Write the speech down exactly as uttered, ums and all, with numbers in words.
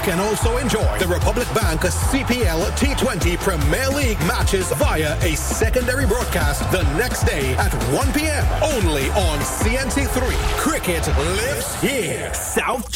can also enjoy the Republic Bank C P L T twenty Premier League matches via a secondary broadcast the next day at one p.m. only on C N C three. Cricket lives here. South